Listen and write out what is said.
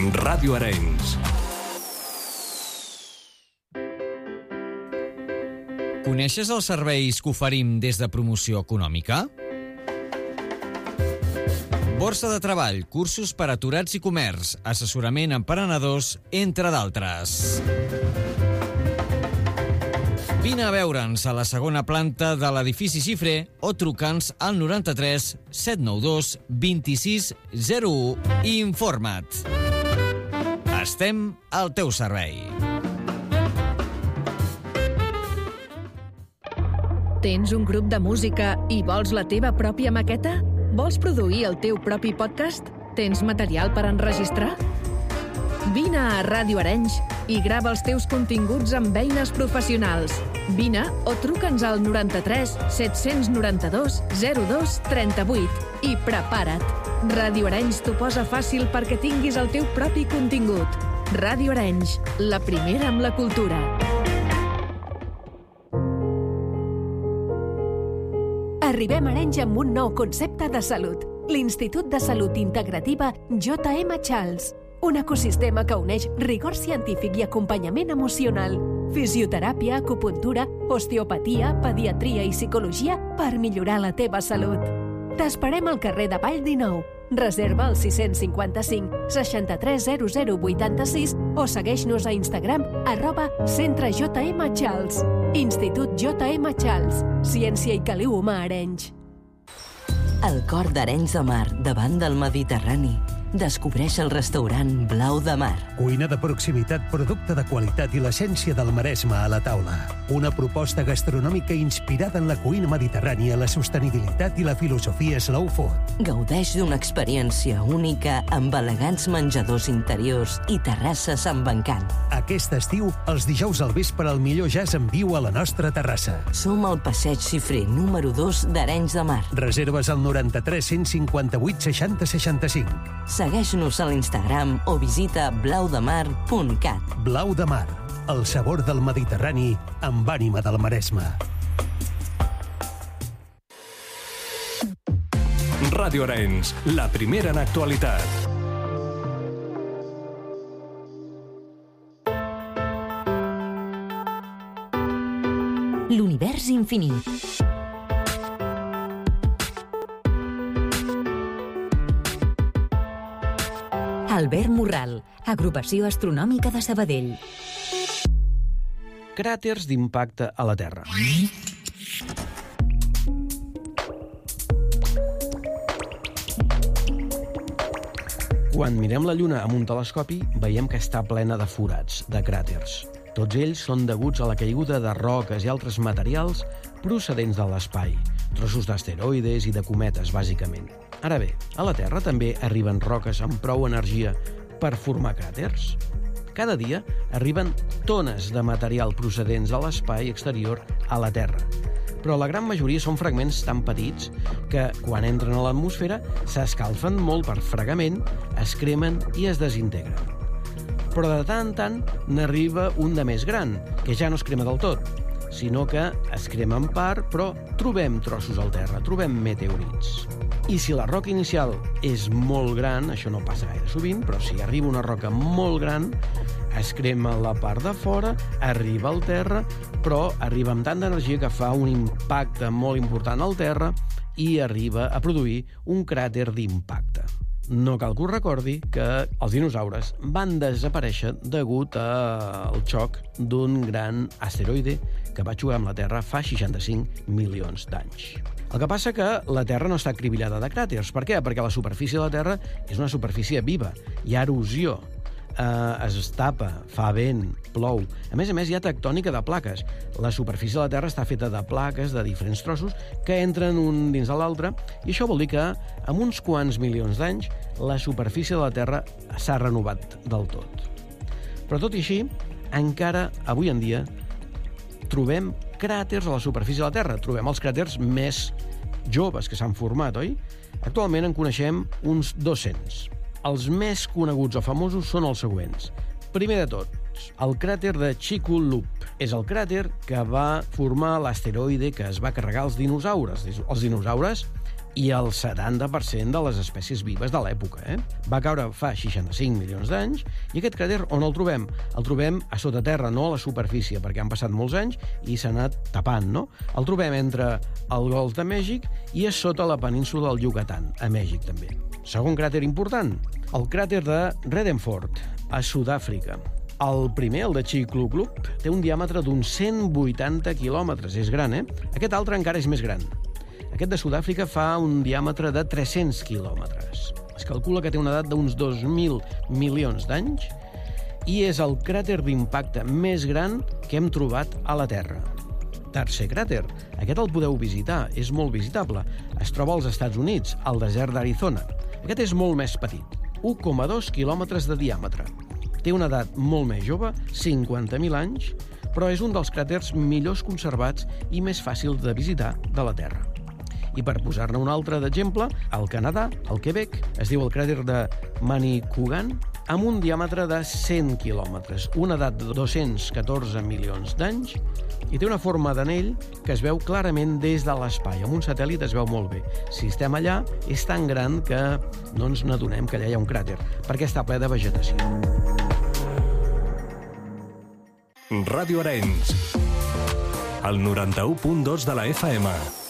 Ràdio Arenys. Coneixes els serveis que oferim des de Promoció Econòmica? Borsa de treball, cursos per a aturats i comerç, assessorament a emprenedors, entre d'altres. Vine a veure'ns a la segona planta de l'edifici Xifré o truca'ns al 93 792 26 01 i informa't. Estem al teu servei. Tens un grup de música i vols la teva pròpia maqueta? Vols produir el teu propi podcast? Tens material per enregistrar? Vine a Ràdio Arenys i grava els teus continguts amb eines professionals. Vine o truca'ns al 93 792 02 38 i prepara't. Ràdio Arenys t'ho posa fàcil perquè tinguis el teu propi contingut. Ràdio Arenys, la primera amb la cultura. Arribem a Arenys amb un nou concepte de salut. L'Institut de Salut Integrativa J.M. Charles. Un ecosistema que uneix rigor científic i acompanyament emocional. Fisioteràpia, acupuntura, osteopatia, pediatria i psicologia per millorar la teva salut. T'esperem al carrer de Vall 19. Reserva al 655 630086 o segueix-nos a Instagram @centrejmcharles. Institut J.M. Charles. Ciència i caliu humà a Arenys. Al cor d'Arenys de Mar, davant del Mediterrani, descobreix el restaurant Blau de Mar. Cuina de proximitat, producte de qualitat i l'essència del Maresme a la taula. Una proposta gastronòmica inspirada en la cuina mediterrània, la sostenibilitat i la filosofia slow food. Gaudeix d'una experiència única amb elegants menjadors interiors i terrasses amb encant. Aquest estiu, els dijous al vespre, el millor jazz en viu a la nostra terrassa. Som al passeig Xifré, número 2 d'Arenys de Mar. Reserves al 93 158 60 65. Segueix-nos a l'Instagram o visita blaudemar.cat. Blau de Mar, el sabor del Mediterrani amb ànima del Maresme. Ràdio Arenys, la primera en actualitat. L'univers infinit. Albert Morral, Agrupació Astronòmica de Sabadell. Cràters d'impacte a la Terra. Quan mirem la Lluna amb un telescopi, veiem que està plena de forats, de cràters. Tots ells són deguts a la caiguda de roques i altres materials procedents de l'espai, trossos d'asteroides i de cometes, bàsicament. Ara bé, a la Terra també arriben roques amb prou energia per formar cràters. Cada dia arriben tones de material procedents de l'espai exterior a la Terra, però la gran majoria són fragments tan petits que, quan entren a l'atmosfera, s'escalfen molt per fregament, es cremen i es desintegren. Però de tant en tant n'arriba un de més gran, que ja no es crema del tot, sinó que es crema en part, però trobem trossos al terra, trobem meteorits. I si la roca inicial és molt gran, això no passa gaire sovint, però si arriba una roca molt gran, es crema la part de fora, arriba al terra, però arriba amb tanta energia que fa un impacte molt important al terra i arriba a produir un cràter d'impacte. No cal que us recordi que els dinosaures van desaparèixer degut al xoc d'un gran asteroide que va xocar amb la Terra fa 65 milions d'anys. El que passa que la Terra no està acribillada de cràters. Per què? Perquè la superfície de la Terra és una superfície viva. Hi ha erosió, es tapa, fa vent, plou. A més, hi ha tectònica de plaques. La superfície de la Terra està feta de plaques de diferents trossos que entren un dins de l'altre, i això vol dir que, amb uns quants milions d'anys, la superfície de la Terra s'ha renovat del tot. Però tot i així, encara avui en dia trobem cràters a la superfície de la Terra. Trobem els cràters més joves que s'han format, oi? Actualment en coneixem uns 200. Els més coneguts o famosos són els següents. Primer de tots, el cràter de Chicxulub. És el cràter que va formar l'asteroide que es va carregar els dinosaures. Els dinosaures i el 70% de les espècies vives de l'època. Va caure fa 65 milions d'anys, i aquest cràter on el trobem? El trobem a sota terra, no a la superfície, perquè han passat molts anys i s'ha anat tapant, no? El trobem entre el Golf de Mèxic i a sota la península del Yucatán, a Mèxic també. Segon cràter important, el cràter de Reddenford, a Sud-àfrica. El primer, el de Chicxulub, té un diàmetre d'uns 180 quilòmetres, és gran, Aquest altre encara és més gran. Aquest de Sud-àfrica fa un diàmetre de 300 quilòmetres. Es calcula que té una edat d'uns 2.000 milions d'anys i és el cràter d'impacte més gran que hem trobat a la Terra. Tercer cràter. Aquest el podeu visitar, és molt visitable. Es troba als Estats Units, al desert d'Arizona. Aquest és molt més petit, 1,2 quilòmetres de diàmetre. Té una edat molt més jove, 50.000 anys, però és un dels cràters millors conservats i més fàcils de visitar de la Terra. I per posar-ne un altre d'exemple, al Canadà, al Quebec, es diu el cràter de Manicouagan, amb un diàmetre de 100 quilòmetres, una edat de 214 milions d'anys, i té una forma d'anell que es veu clarament des de l'espai. Amb un satèl·lit es veu molt bé. Si estem allà, és tan gran que no ens n'adonem que allà hi ha un cràter, perquè està ple de vegetació. Ràdio Arenys, el 91.2 de la FM.